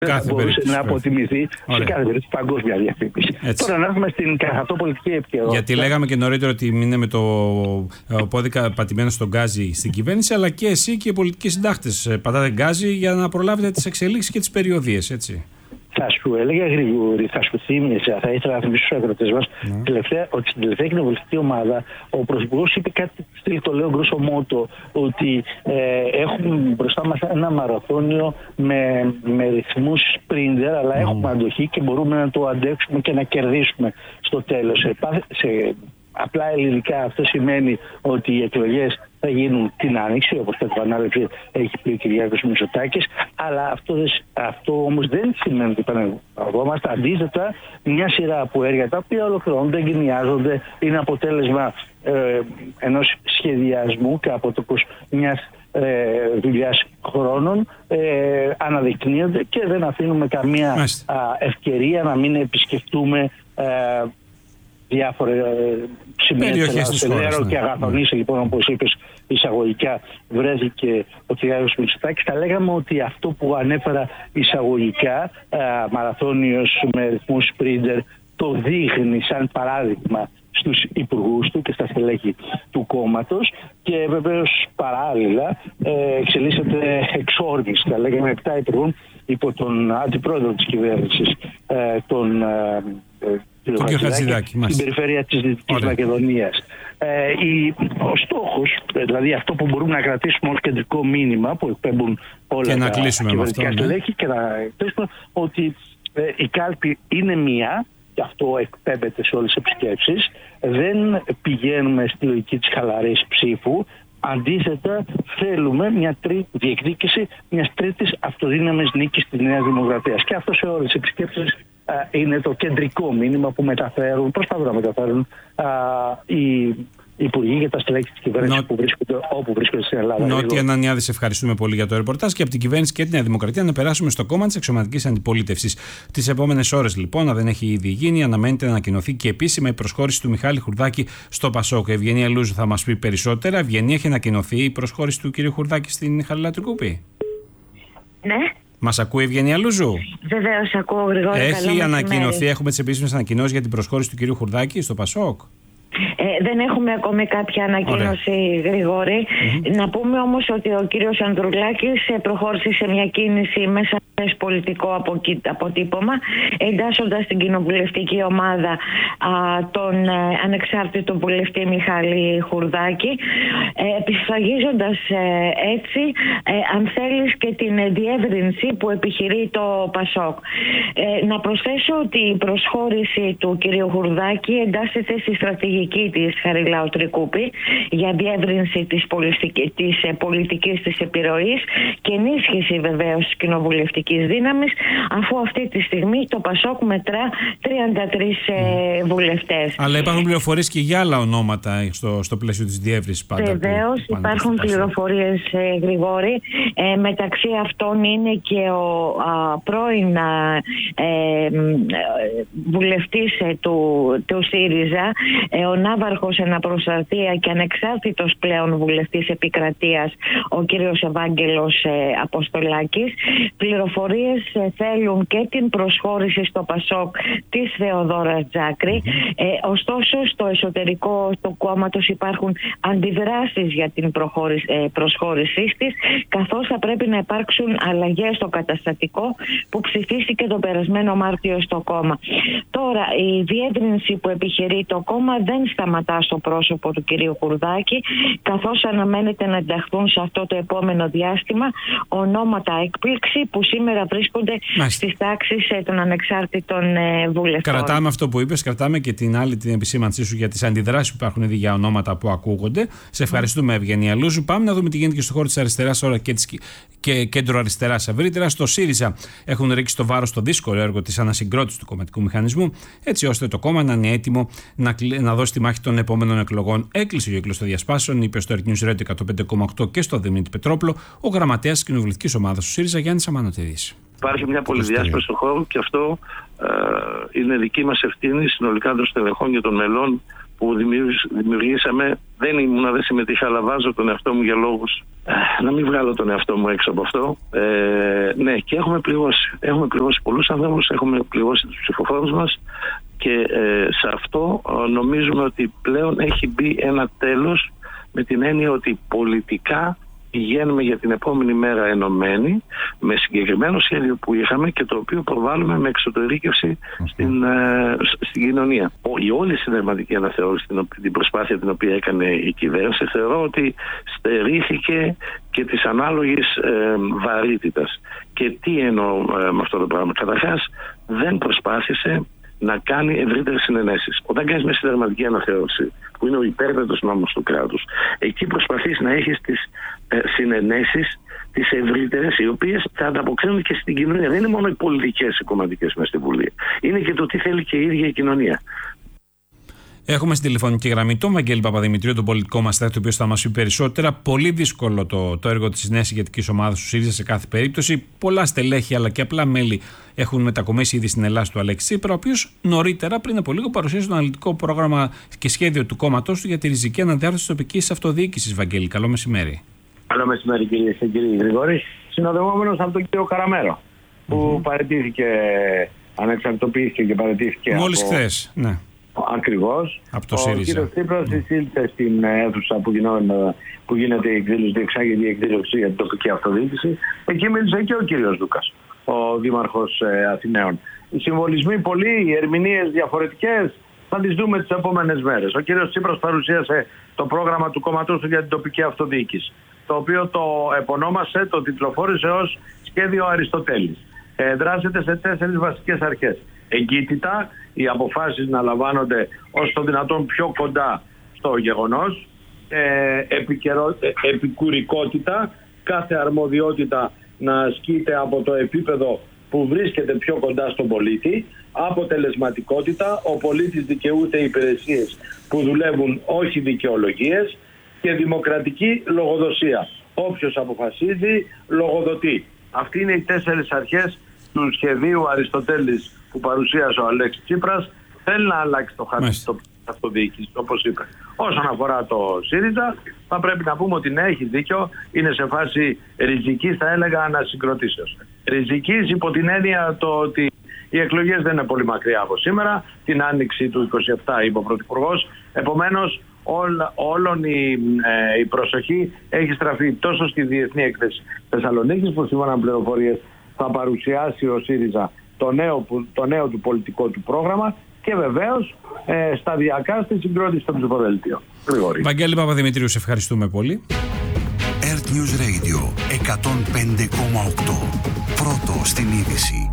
μπορούσε να αποτιμηθεί σε κάθε περίπτωση παγκόσμια διαφήμιση. Τώρα να έρθουμε στην καθατόπολιτική επικαιρότητα. Γιατί λέγαμε και νωρίτερα ότι είναι με το πόδικα πατημένο στον γκάζι στην κυβέρνηση, αλλά και εσύ και οι πολιτικοί συντάχτες πατάτε γκάζι για να προλάβετε τις εξελίξεις και τις περιοδίες, έτσι. Θα σου έλεγα Γρηγόρη, θα σου θύμιζα, θα ήθελα να θυμίσω στους ακροτές μας ότι στην τελευταία κοινοβουλευτική ομάδα ο Πρωθυπουργός είπε κάτι, το λέω γκρόσο μότο, ότι έχουμε μπροστά μας ένα μαραθώνιο με ρυθμούς σπρίντερ, αλλά έχουμε αντοχή και μπορούμε να το αντέξουμε και να κερδίσουμε στο τέλος. Σε απλά ελληνικά αυτό σημαίνει ότι οι εκλογές θα γίνουν την Άνοιξη, όπως το επανάληψη έχει πει ο Κυριάκος Μητσοτάκης, αλλά αυτό όμως δεν σημαίνει ότι επαναλαμβανόμαστε. Αντίθετα, μια σειρά από έργα τα οποία ολοκληρώνονται, εγκαινιάζονται, είναι αποτέλεσμα ενός σχεδιασμού και αποτόπως μιας δουλειάς χρόνων, αναδεικνύονται και δεν αφήνουμε καμία ευκαιρία να μην επισκεφτούμε διάφορα σημεία της Ελλάδας και Αγαθονής, λοιπόν, όπως είπες εισαγωγικά, βρέθηκε ο Κυριάκος Μητσοτάκης. Θα λέγαμε ότι αυτό που ανέφερα εισαγωγικά, μαραθώνιος με ρυθμούς σπρίντερ, το δείχνει σαν παράδειγμα στους υπουργούς του και στα στελέχη του κόμματος, και βεβαίως παράλληλα εξελίσσεται εξόρμιστα. Λέγαμε 7 υπουργών υπό τον αντιπρόεδρο της κυβέρνησης, τον κ. Χατζηδάκη, στην περιφέρεια της Δυτικής Μακεδονίας. Ο στόχος, δηλαδή αυτό που μπορούμε να κρατήσουμε ως κεντρικό μήνυμα που εκπέμπουν όλα τα κυβερνητικά στελέχη, και να κλείσουμε ότι η κάλπη είναι μία, και αυτό εκπέμπεται σε όλες τις επισκέψεις. Δεν πηγαίνουμε στη λογική της χαλαρής ψήφου. Αντίθετα, θέλουμε μια διεκδίκηση μιας τρίτης αυτοδύναμης νίκης της Νέας Δημοκρατίας. Και αυτό σε όλες τις επισκέψεις είναι το κεντρικό μήνυμα που προσπαθούν να μεταφέρουν οι υπουργοί και τα στελέχη της κυβέρνησης που βρίσκονται όπου βρίσκονται στην Ελλάδα. Νότια Ανανιάδη, σε ευχαριστούμε πολύ για το ρεπορτάζ, και από την κυβέρνηση και τη Νέα Δημοκρατία να περάσουμε στο κόμμα της εξωματικής αντιπολίτευσης. Τις επόμενες ώρες, λοιπόν, αν δεν έχει ήδη γίνει, αναμένεται να ανακοινωθεί και επίσημα η προσχώρηση του Μιχάλη Χουρδάκη στο Πασόκ. Η Ευγενία Λούζου θα μας πει περισσότερα. Ευγενία, έχει ανακοινωθεί η προσχώρηση του κ. Χουρδάκη στην Χαλιλά Τρικούπη? Ναι. Μας ακούει η Ευγενία Λούζου? Βεβαίως, ακούω, Γρηγόρη. Έχει ανακοινωθεί, έχουμε τις επίσημες ανακοινώσεις για την προσχώρηση του κ. Χουρδάκη στο Πασόκ? Δεν έχουμε ακόμη κάποια ανακοίνωση, Γρηγόρη. Να πούμε όμως ότι ο κύριος Ανδρουλάκης προχώρησε σε μια κίνηση μέσα σε πολιτικό αποτύπωμα, εντάσσοντας την κοινοβουλευτική ομάδα τον ανεξάρτητο βουλευτή Μιχάλη Χουρδάκη, επισφραγίζοντας έτσι, αν θέλεις, και την διεύρυνση που επιχειρεί το Πασόκ. Να προσθέσω ότι η προσχώρηση του κυρίου Χουρδάκη εντάσσεται στη στρατηγική της Χαριλάου Τρικούπη για διεύρυνση της πολιτικής της επιρροής και ενίσχυση βεβαίως της κοινοβουλευτικής δύναμης, αφού αυτή τη στιγμή το Πασόκ μετρά 33 βουλευτές. Αλλά υπάρχουν πληροφορίες και για άλλα ονόματα στο πλαίσιο της διεύρυνσης πάντα? Βεβαίως υπάρχουν πληροφορίες, Γρηγόρη. Μεταξύ αυτών είναι και ο πρώην βουλευτής του ΣΥΡΙΖΑ, ο ναύαρχος αναπροστασία και ανεξάρτητος πλέον βουλευτής επικρατείας, ο κύριος Ευάγγελος Αποστολάκης. Πληροφορίες θέλουν και την προσχώρηση στο Πασόκ της Θεοδόρας Τζάκρη. Ωστόσο, στο εσωτερικό του κόμματος υπάρχουν αντιδράσεις για την προσχώρησή της, καθώς θα πρέπει να υπάρξουν αλλαγές στο καταστατικό που ψηφίστηκε τον περασμένο Μάρτιο στο κόμμα. Τώρα, η διεύρυνση που επιχειρεί το κόμμα δεν σταματά στο πρόσωπο του κυρίου Χουρδάκη, καθώς αναμένεται να ενταχθούν σε αυτό το επόμενο διάστημα ονόματα έκπληξη που σήμερα βρίσκονται στις τάξεις των ανεξάρτητων βουλευτών. Κρατάμε αυτό που είπες, κρατάμε και την άλλη την επισήμανσή σου για τις αντιδράσεις που υπάρχουν ήδη για ονόματα που ακούγονται. Σε ευχαριστούμε, Ευγενία Λούζου. Πάμε να δούμε τι γίνεται και στο χώρο της αριστεράς ώρα και κέντρο αριστεράς ευρύτερα. Στο ΣΥΡΙΖΑ έχουν ρίξει το βάρος στο δύσκολο έργο της ανασυγκρότησης του κομματικού μηχανισμού, έτσι ώστε το κόμμα να είναι έτοιμο να δώσει τη μάχη των επόμενων εκλογών. Έκλεισε ο κύκλος των διασπάσεων, είπε στο News Radio 105,8 και στο Δημήτρη Πετρόπουλο ο γραμματέας της κοινοβουλευτικής ομάδας του ΣΥΡΙΖΑ, Γιάννης Αμανατίδης. Υπάρχει μια πολυδιάσπαση στον χώρο και αυτό είναι δική μας ευθύνη συνολικά των στελεχών και των μελών που δημιουργήσαμε, δεν συμμετείχα, αλλά βάζω τον εαυτό μου για λόγους να μην βγάλω τον εαυτό μου έξω από αυτό. Ναι, και έχουμε πληγώσει πολλούς ανθρώπους, έχουμε πληγώσει τους ψηφοφόρους μας, και σε αυτό νομίζουμε ότι πλέον έχει μπει ένα τέλος, με την έννοια ότι πολιτικά πηγαίνουμε για την επόμενη μέρα ενωμένοι, με συγκεκριμένο σχέδιο που είχαμε και το οποίο προβάλλουμε με εξωτερήκευση στην κοινωνία. Η όλη συνταγματική αναθεώρηση, την προσπάθεια την οποία έκανε η κυβέρνηση, θεωρώ ότι στερήθηκε και της ανάλογης βαρύτητας. Και τι εννοώ με αυτό το πράγμα? Καταρχάς, δεν προσπάθησε να κάνει ευρύτερες συνενέσεις. Όταν κάνεις μια συνταγματική αναθεώρηση, που είναι ο υπέρτατος νόμος του κράτους, εκεί προσπαθείς να έχεις τις συνενέσεις, τις ευρύτερες, οι οποίες θα ανταποκρίνουν και στην κοινωνία. Δεν είναι μόνο οι πολιτικές, οι κομματικές μες στη Βουλή. Είναι και το τι θέλει και η ίδια η κοινωνία. Έχουμε στην τηλεφωνική γραμμή τον Βαγγέλη Παπαδημητρίου, τον πολιτικό μας στρατηγό, ο οποίος θα μας πει περισσότερα. Πολύ δύσκολο το έργο της νέας ηγετικής ομάδας του ΣΥΡΙΖΑ σε κάθε περίπτωση. Πολλά στελέχη αλλά και απλά μέλη έχουν μετακομίσει ήδη στην Ελλάδα του Αλέξη Τσίπρα, ο οποίος νωρίτερα, πριν από λίγο, παρουσίασε το αναλυτικό πρόγραμμα και σχέδιο του κόμματός του για τη ριζική αναδιάρθρωση της τοπικής αυτοδιοίκησης. Βαγγέλη, καλό μεσημέρι. Καλό μεσημέρι, κυρίε και κύριοι Γρηγόρη. Συνοδευόμενος από τον κύριο Καραμέρο, που παραιτήθηκε, ανεξαρτητοποιήθηκε και παραιτήθηκε. Μόλις χθες, ναι. Ακριβώς. Από το ΣΥΡΙΖΑ. Ο κύριος Τσίπρας εισήλθε στην αίθουσα που γίνεται η εκδήλωση, διεξάγεται η εκδήλωση για την τοπική αυτοδιοίκηση. Εκεί μίλησε και ο κύριος Λούκας, ο Δήμαρχος Αθηναίων. Οι συμβολισμοί πολλοί, οι ερμηνείες διαφορετικές, θα τις δούμε τις επόμενες μέρες. Ο κύριος Τσίπρας παρουσίασε το πρόγραμμα του κόμματος του για την τοπική αυτοδιοίκηση, το οποίο το επωνόμασε, το τιτλοφόρησε ως σχέδιο Αριστοτέλης. Δράσεται σε 4 βασικές αρχές. Εγκύτητα, οι αποφάσεις να λαμβάνονται ως το δυνατόν πιο κοντά στο γεγονός. Επικουρικότητα, κάθε αρμοδιότητα να ασκείται από το επίπεδο που βρίσκεται πιο κοντά στον πολίτη. Αποτελεσματικότητα, ο πολίτης δικαιούται υπηρεσίες που δουλεύουν, όχι δικαιολογίες. Και δημοκρατική λογοδοσία. Όποιος αποφασίζει, λογοδοτεί. Αυτοί είναι οι 4 αρχές του σχεδίου Αριστοτέλης που παρουσίασε ο Αλέξης Τσίπρας. Θέλει να αλλάξει το χάρτη της τοπικής αυτοδιοίκησης, όπως είπε. Όσον αφορά το ΣΥΡΙΖΑ, θα πρέπει να πούμε ότι ναι, έχει δίκιο, είναι σε φάση ριζικής, θα έλεγα, ανασυγκροτήσεως. Ριζικής υπό την έννοια το ότι οι εκλογές δεν είναι πολύ μακριά από σήμερα, την άνοιξη του 27 είπε ο Πρωθυπουργός. Επομένως, όλων η προσοχή έχει στραφεί τόσο στη Διεθνή Έκθεση Θεσσαλονίκης, που σύμφωνα με πληροφορίες θα παρουσιάσει ο ΣΥΡΙΖΑ το νέο του πολιτικό του πρόγραμμα, και βεβαίως σταδιακά στη συγκρότηση των ψηφοδελτίων. Βαγγέλη Παπαδημητρίου, σε ευχαριστούμε πολύ. Earth News Radio 105,8. Πρώτο στην είδηση.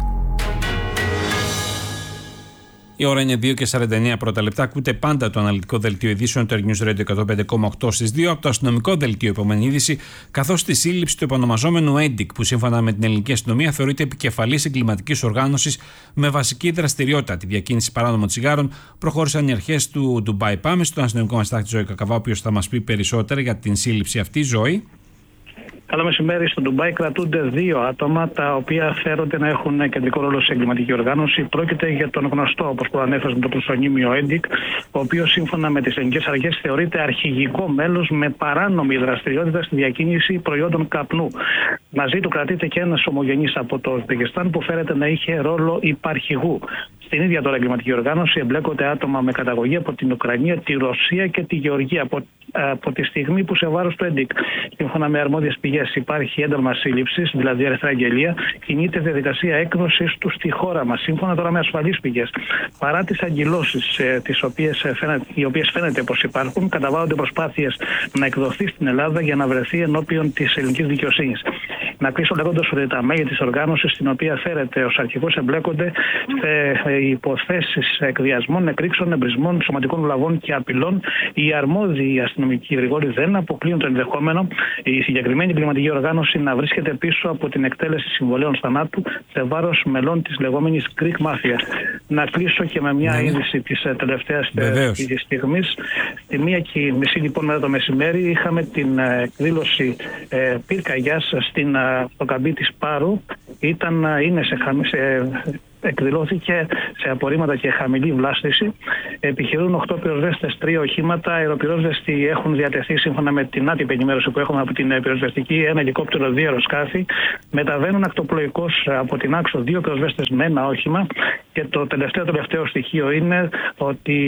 Η ώρα είναι 2:49 πρώτα λεπτά. Ακούτε πάντα το αναλυτικό δελτίο ειδήσεων του Earth News Radio 105,8 στις 2. Από το αστυνομικό δελτίο, επόμενη είδηση, καθώς τη σύλληψη του επωνομαζόμενου ENDIC, που σύμφωνα με την ελληνική αστυνομία θεωρείται επικεφαλής εγκληματικής οργάνωσης με βασική δραστηριότητα τη διακίνηση παράνομων τσιγάρων, προχώρησαν οι αρχές του Ντουμπάι. Πάμε στον αστυνομικό μας τάκτη Ζωή Κακαβά, ο οποίος θα μας πει περισσότερα για την σύλληψη αυτή. Ζωή. Καλό μεσημέρι. Στο Ντουμπάι κρατούνται 2 άτομα τα οποία φέρονται να έχουν κεντρικό ρόλο σε εγκληματική οργάνωση. Πρόκειται για τον γνωστό, όπως προανέφερα, με το προσωνύμιο ENDIC, ο οποίος σύμφωνα με τις ελληνικές αρχές θεωρείται αρχηγικό μέλος με παράνομη δραστηριότητα στη διακίνηση προϊόντων καπνού. Μαζί του κρατείται και ένας ομογενής από το Ουσμπεκιστάν που φέρεται να είχε ρόλο υπαρχηγού. Στην ίδια τώρα εγκληματική οργάνωση εμπλέκονται άτομα με καταγωγή από την Ουκρανία, τη Ρωσία και τη Γεωργία από τη στιγμή που σε βάρος του ENDIC. Σύμφωνα με αρμόδιες πηγές υπάρχει ένταλμα σύλληψης, δηλαδή αριστερά αγγελία, κινείται διαδικασία έκδοσης του στη χώρα μας. Σύμφωνα τώρα με ασφαλείς πηγές, παρά τις αγκυλώσεις οι οποίες φαίνεται πως υπάρχουν, καταβάλλονται προσπάθειες να εκδοθεί στην Ελλάδα για να βρεθεί ενώπιον της ελληνικής δικαιοσύνης. Να κλείσω λέγοντας ότι τα μέλη της οργάνωσης, στην οποία φέρεται ως αρχηγός, εμπλέκονται σε υποθέσεις εκβιασμών, εκρήξεων, εμπρισμών, σωματικών βλαβών και απειλών. Οι αρμόδιοι αστυνομικοί Γρηγόρη δεν αποκλείουν το ενδεχόμενο η συγκεκριμένη εγκληματική οργάνωση να βρίσκεται πίσω από την εκτέλεση συμβολέων θανάτου σε βάρος μελών της λεγόμενης Greek Mafia. Να κλείσω και με μια είδηση της τελευταίας στιγμής. Στη 1:30 λοιπόν μετά το μεσημέρι είχαμε την εκδήλωση πυρκαγιάς στο καμπί της Πάρου. Είναι σε εκδηλώθηκε σε απορρίμματα και χαμηλή βλάστηση. Επιχειρούν 8 πυροσβέστες, 3 οχήματα. Αεροπυρόσβεστοι έχουν διατεθεί σύμφωνα με την άτυπη ενημέρωση που έχουμε από την πυροσβεστική, ένα ελικόπτερο, 2 αεροσκάφη. Μεταβαίνουν ακτοπλοϊκώς από την Άξο 2 πυροσβέστες με ένα όχημα. Και το τελευταίο στοιχείο είναι ότι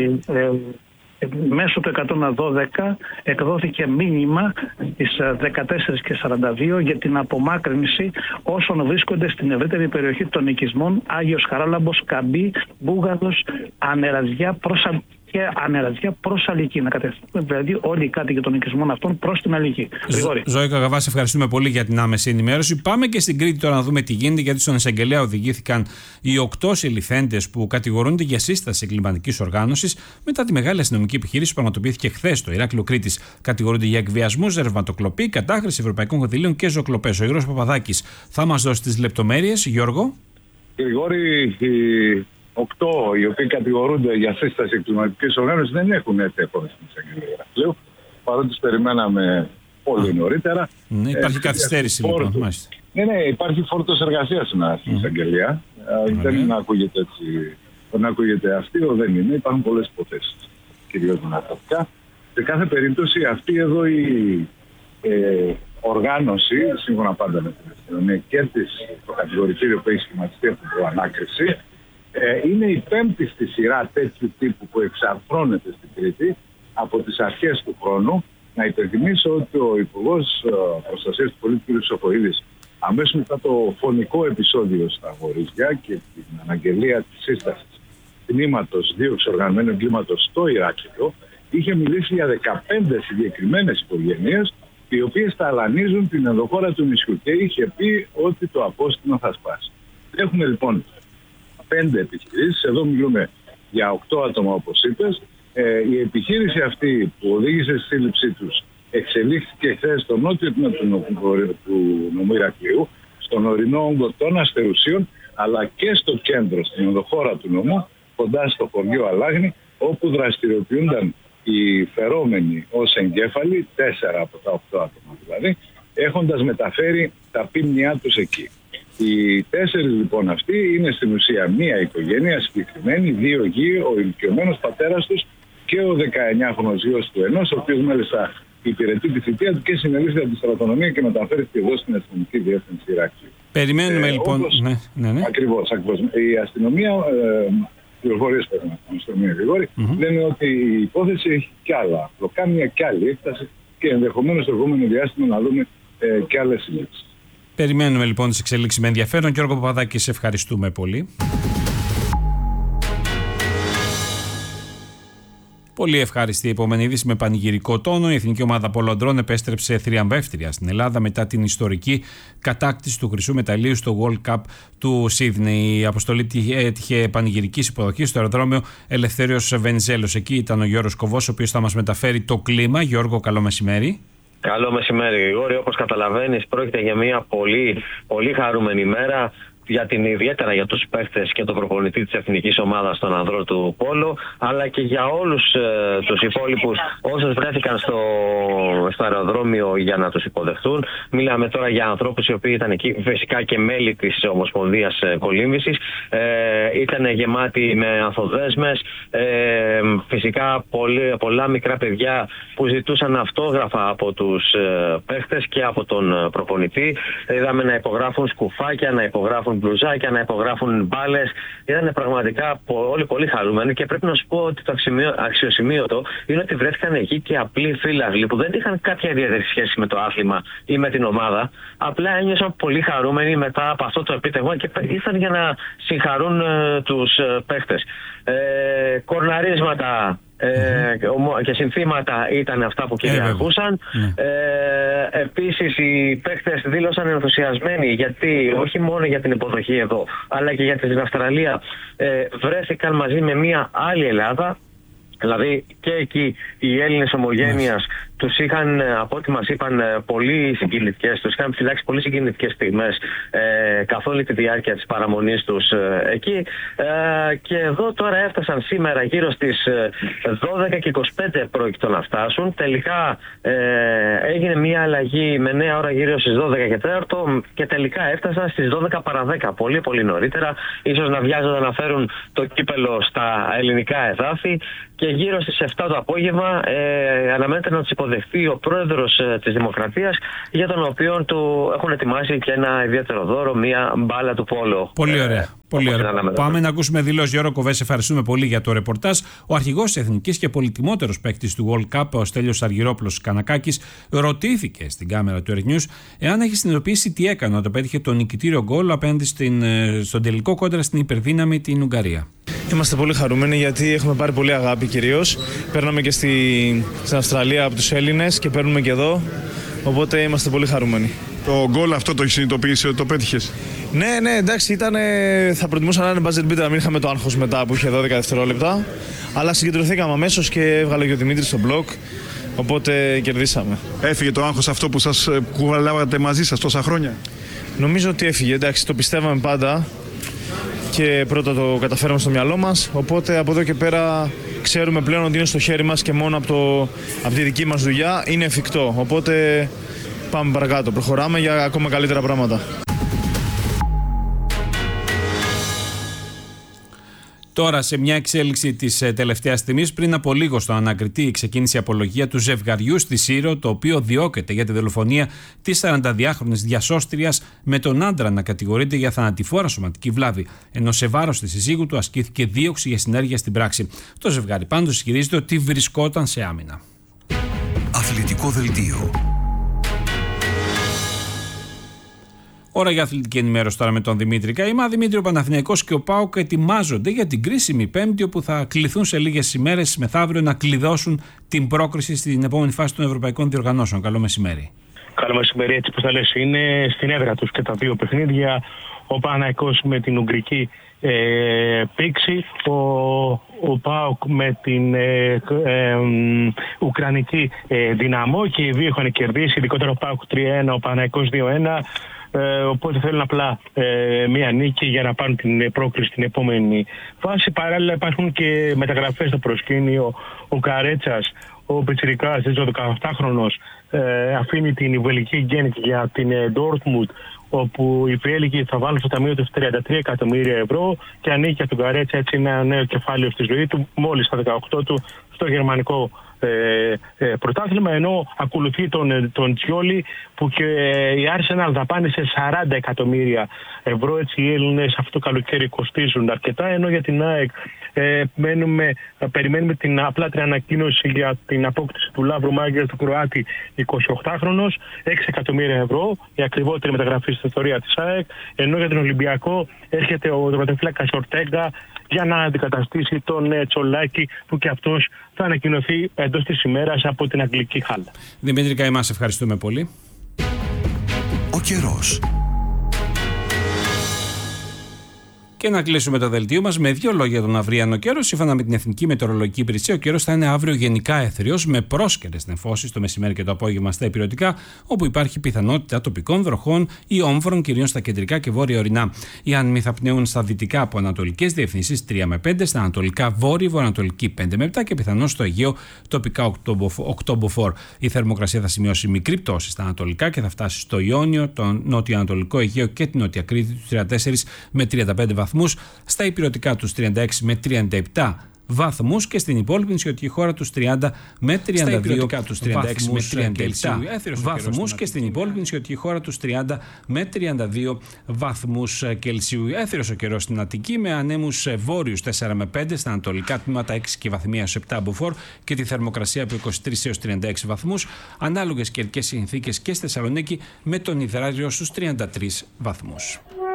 μέσω του 112 εκδόθηκε μήνυμα στις 14:42 για την απομάκρυνση όσων βρίσκονται στην ευρύτερη περιοχή των οικισμών Άγιος Χαράλαμπος, Καμπή, Μπούγαδος, Ανεραζιά προς Αλική. Να κατευθύνουμε δηλαδή όλοι οι κάτοικοι των οικισμών αυτών προς την Αλική. Ζωή Καγαβά, σε ευχαριστούμε πολύ για την άμεση ενημέρωση. Πάμε και στην Κρήτη τώρα να δούμε τι γίνεται, γιατί στον εισαγγελέα οδηγήθηκαν οι 8 συλληφθέντες που κατηγορούνται για σύσταση εγκληματικής οργάνωσης μετά τη μεγάλη αστυνομική επιχείρηση που πραγματοποιήθηκε χθες στο Ηράκλειο Κρήτης. Κατηγορούνται για εκβιασμούς, ρευματοκλοπή, κατάχρηση ευρωπαϊκών κονδυλίων και ζωοκλοπές. Ο Γιώργος Παπαδάκης θα μας δώσει τις λεπτομέρειες. Γιώργο. Γρηγόρη, 8 οι οποίοι κατηγορούνται για σύσταση εγκληματικής οργάνωσης δεν έχουν έρθει ακόμα στην εισαγγελία Ηρακλείου, παρότι τους περιμέναμε πολύ νωρίτερα. Ναι, υπάρχει καθυστέρηση λοιπόν. Ναι, υπάρχει φόρτος εργασίας στην εισαγγελία. Δεν ακούγεται έτσι. Δεν ακούγεται αστείο, δεν είναι. Υπάρχουν πολλές υποθέσεις, κυρίως ναρκωτικά. Σε κάθε περίπτωση αυτή εδώ η οργάνωση, σύμφωνα πάντα με την αστυνομία και το κατηγορητήριο που έχει σχηματιστεί από την προανάκριση, είναι η 5η στη σειρά τέτοιου τύπου που εξαρθρώνεται στην Κρήτη από τις αρχές του χρόνου. Να υπενθυμίσω ότι ο Υπουργός Προστασίας του Πολίτη κ. Σοφοίδης αμέσως μετά το φωνικό επεισόδιο στα Βορίζια και την αναγγελία της σύστασης τμήματος δίωξης οργανωμένου εγκλήματος στο Ηράκλειο είχε μιλήσει για 15 συγκεκριμένες οικογένειες οι οποίες ταλανίζουν την ενδοχώρα του νησιού και είχε πει ότι το απόστημα θα σπάσει. Έχουμε λοιπόν 5 επιχειρήσεις, εδώ μιλούμε για 8 άτομα όπως είπες. Η επιχείρηση αυτή που οδήγησε στη σύλληψή τους εξελίχθηκε χθες στο νότιο τμήμα του νομού Ηρακλείου, στον ορεινό όγκο των Αστερουσίων, αλλά και στο κέντρο, στην ενδοχώρα του νομού, κοντά στο χωριό Αλάγνη, όπου δραστηριοποιούνταν οι φερόμενοι ως εγκέφαλοι, 4 από τα 8 άτομα δηλαδή, έχοντας μεταφέρει τα πίμνιά τους εκεί. Οι 4 λοιπόν αυτοί είναι στην ουσία μία οικογένεια συγκεκριμένη, 2 γη, ο ηλικιωμένος πατέρας τους και ο 19χρονος γιος του ενός, ο οποίος μάλιστα υπηρετεί τη θητεία του και συνελήφθη από τη στρατονομία και μεταφέρθηκε εδώ στην αστυνομική διεύθυνση Ηράκλειου. Περιμένουμε λοιπόν. Όπως, ναι. Ακριβώς. Η αστυνομία, πληροφορίες πέραν από την αστυνομία Γρηγόρη, λένε ότι η υπόθεση έχει κι άλλα προκάμια και άλλη έκταση και ενδεχομένως στο επόμενο διάστημα να δούμε και άλλες συλλήψεις. Περιμένουμε λοιπόν τις εξελίξεις με ενδιαφέρον. Γιώργο Παπαδάκη, σε ευχαριστούμε πολύ. Πολύ ευχάριστη η επόμενη είδηση με πανηγυρικό τόνο. Η Εθνική Ομάδα Πολοντρών επέστρεψε θριαμβεύτρια στην Ελλάδα μετά την ιστορική κατάκτηση του χρυσού μεταλλίου στο World Cup του Σίδνεϊ. Η αποστολή έτυχε πανηγυρικής υποδοχής στο αεροδρόμιο Ελευθέριος Βενιζέλος. Εκεί ήταν ο Γιώργος Κοβός, ο οποίος θα μας μεταφέρει το κλίμα. Γιώργο, καλό μεσημέρι. Καλό μεσημέρι, Γρηγόρη. Όπως καταλαβαίνεις, πρόκειται για μια πολύ, πολύ χαρούμενη μέρα. Ιδιαίτερα για τους παίκτες και τον προπονητή της εθνικής ομάδας των ανδρών του Πόλο, αλλά και για όλους τους υπόλοιπους όσους βρέθηκαν στο αεροδρόμιο για να τους υποδεχτούν. Μιλάμε τώρα για ανθρώπους οι οποίοι ήταν εκεί, φυσικά και μέλη της Ομοσπονδίας Κολύμβησης. Ήταν γεμάτοι με ανθοδέσμες, φυσικά πολλά μικρά παιδιά που ζητούσαν αυτόγραφα από τους παίκτες και από τον προπονητή. Είδαμε να υπογράφουν σκουφάκια, να υπογράφουν μπλουζάκια, να υπογράφουν μπάλες. Ήταν πραγματικά όλοι πολύ χαρούμενοι και πρέπει να σου πω ότι το αξιοσημείωτο είναι ότι βρέθηκαν εκεί και απλοί φίλαθλοι που δεν είχαν κάποια ιδιαίτερη σχέση με το άθλημα ή με την ομάδα. Απλά ένιωσαν πολύ χαρούμενοι μετά από αυτό το επίτευγμα και ήρθαν για να συγχαρούν τους παίχτες. Κορναρίσματα και συνθήματα ήταν αυτά που κυριαρχούσαν. Επίσης οι παίκτες δήλωσαν ενθουσιασμένοι, γιατί όχι μόνο για την υποδοχή εδώ αλλά και για την Αυστραλία βρέθηκαν μαζί με μια άλλη Ελλάδα. Δηλαδή και εκεί οι Έλληνες ομογένειας τους είχαν, από ό,τι μας είπαν, τους είχαν φυλάξει πολύ συγκινητικές στιγμές καθ' όλη τη διάρκεια της παραμονής τους εκεί. Και εδώ τώρα έφτασαν σήμερα γύρω στις 12:25 πρόκειτο να φτάσουν. Τελικά έγινε μια αλλαγή με νέα ώρα γύρω στις 12:04 και τελικά έφτασαν στις 12 παρά 10, πολύ πολύ νωρίτερα. Ίσως να βιάζονται να φέρουν το κύπελο στα ελληνικά εδάφη. Και γύρω στις 7 το απόγευμα αναμένεται να τους υποδεχθεί ο πρόεδρος της Δημοκρατίας, για τον οποίο του έχουν ετοιμάσει και ένα ιδιαίτερο δώρο, μια μπάλα του πόλο. Πολύ ωραία. Πολύ ωραία. Πάμε να ακούσουμε δηλώσεις. Γιώργο Κοβέση, ευχαριστούμε πολύ για το ρεπορτάζ. Ο αρχηγός της Εθνικής και πολυτιμότερος παίκτης του World Cup, ο Στέλιος Αργυρόπουλος Κανακάκης, ρωτήθηκε στην κάμερα του Earth News εάν έχει συνειδητοποιήσει τι έκανε όταν πέτυχε το νικητήριο γκολ απέναντι στον τελικό κόντρα στην υπερδύναμη την Ουγγαρία. Είμαστε πολύ χαρούμενοι γιατί έχουμε πάρει πολύ αγάπη κυρίως. Παίρναμε και στην Αυστραλία από τους Έλληνες και παίρνουμε και εδώ. Οπότε είμαστε πολύ χαρούμενοι. Το γκολ αυτό το έχεις συνειδητοποιήσει ότι το πέτυχες? Ναι, εντάξει, θα προτιμούσα να είναι buzzer beater, να μην είχαμε το άγχος μετά που είχε 12 δευτερόλεπτα. Αλλά συγκεντρωθήκαμε αμέσως και έβγαλε και ο Δημήτρης στο μπλοκ. Οπότε κερδίσαμε. Έφυγε το άγχος αυτό που σας κουβαλάγατε μαζί σας τόσα χρόνια? Νομίζω ότι έφυγε. Εντάξει, το πιστεύαμε πάντα και πρώτα το καταφέραμε στο μυαλό μας. Οπότε από εδώ και πέρα ξέρουμε πλέον ότι είναι στο χέρι μας και μόνο από τη δική μας δουλειά είναι εφικτό. Οπότε πάμε παρακάτω. Προχωράμε για ακόμα καλύτερα πράγματα. Τώρα, σε μια εξέλιξη της τελευταίας στιγμής, πριν από λίγο στο ανακριτή ξεκίνησε η απολογία του ζευγαριού στη Σύρο, το οποίο διώκεται για τη δολοφονία της 42χρονης διασώστριας, με τον άντρα να κατηγορείται για θανατηφόρα σωματική βλάβη, ενώ σε βάρος της συζύγου του ασκήθηκε δίωξη για συνέργεια στην πράξη. Το ζευγάρι πάντως ισχυρίζεται ότι βρισκόταν σε άμυνα. Αθλητικό δελτίο. Ώρα για αθλητική ενημέρωση τώρα με τον Δημήτρη Καημά. Δημήτρη, ο Παναθηναϊκός και ο ΠΑΟΚ ετοιμάζονται για την κρίσιμη Πέμπτη, όπου θα κληθούν σε λίγες ημέρες μεθαύριο να κλειδώσουν την πρόκριση στην επόμενη φάση των ευρωπαϊκών διοργανώσεων. Καλό μεσημέρι. Καλό μεσημέρι, έτσι που θα λες, είναι στην έδρα τους και τα δύο παιχνίδια. Ο Παναθηναϊκός με την Ουγγρική πήξη, ο ΠΑΟΚ με την Ουκρανική Δυναμό, και οι δύο έχουν κερδίσει, ειδικότερα ο ΠΑΟΚ 3-1, ο Παναθηναϊκός 2-1. Οπότε θέλουν απλά μία νίκη για να πάρουν την πρόκριση στην επόμενη φάση. Παράλληλα υπάρχουν και μεταγραφές στο προσκήνιο. Ο Καρέτσας, ο πιτσιρικάς, ο 18χρονος, αφήνει την βελγική Γκένικ για την Ντόρτμουντ, όπου οι Βέλγοι θα βάλουν στο ταμείο του 33 εκατομμύρια ευρώ, και ανήκει από τον Καρέτσα έτσι ένα νέο κεφάλαιο στη ζωή του, μόλις στα 18 του, στο γερμανικό πρωτάθλημα, ενώ ακολουθεί τον Τσιόλι, που και η Arsenal δαπάνησε 40 εκατομμύρια ευρώ. Έτσι οι Έλληνες αυτό το καλοκαίρι κοστίζουν αρκετά, ενώ για την ΑΕΚ περιμένουμε την απλά ανακοίνωση για την απόκτηση του Λαύρου Μάγκερ, του Κροάτη 28χρονος, 6 εκατομμύρια ευρώ, η ακριβότερη μεταγραφή στην ιστορία της ΑΕΚ, ενώ για τον Ολυμπιακό έρχεται ο τερματοφύλακας Ορτέγκα για να αντικαταστήσει τον Τσολάκη, που και αυτός θα ανακοινωθεί εντός της ημέρας από την Αγγλική Χάλα. Δημήτρη Καημά, σε ευχαριστούμε πολύ. Ο καιρός. Και να κλείσουμε το δελτίο μας με δύο λόγια τον αυριανό καιρό. Σύμφωνα με την Εθνική Μετεωρολογική Υπηρεσία, ο καιρός θα είναι αύριο γενικά έθριος, με πρόσκαιρες νεφώσεις το μεσημέρι και το απόγευμα στα υπηρετικά, όπου υπάρχει πιθανότητα τοπικών βροχών ή όμφρων, κυρίως στα κεντρικά και βόρεια ορεινά. Οι άνεμοι θα πνέουν στα δυτικά από ανατολικές διευθύνσεις 3 με 5, στα ανατολικά βόρειο-βορειοανατολική 5 με 7 και πιθανώς στο Αιγαίο τοπικά 8 μποφόρ. Η θερμοκρασία θα σημειώσει μικρή πτώση στα ανατολικά και θα φτάσει στο Ιόνιο, το νότιο-ανατολικό Αιγαίο και την Νότια Κρήτη τους 34 με 35 βαθμούς. Στα υπηρετικά τους 36 με 37 βαθμούς και στην υπόλοιπη νησιωτική χώρα τους 30 με 32 βαθμούς και στην υπόλοιπη νησιωτική χώρα τους 30 με 32 βαθμούς Κελσίου. Έθριος ο καιρός στην Αττική με ανέμους βόρειους 4 με 5, στα ανατολικά τμήματα 6 και βαθμία έως 7 μποφόρ και τη θερμοκρασία από 23 έως 36 βαθμούς. Ανάλογες καιρικές συνθήκες και στη Θεσσαλονίκη με τον υδράριο στους 33 βαθμούς.